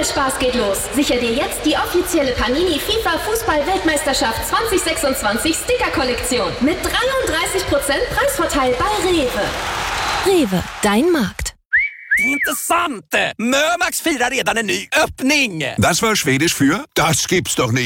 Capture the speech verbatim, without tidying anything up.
Spaß geht los. Sicher dir jetzt die offizielle Panini FIFA Fußball-Weltmeisterschaft zwanzig sechsundzwanzig Sticker-Kollektion. Mit dreiunddreißig Prozent Preisvorteil bei Rewe. Rewe, dein Markt. Intressant! Mömax firar redan en ny öppning! Das war Schwedisch für, das gibt's doch nicht.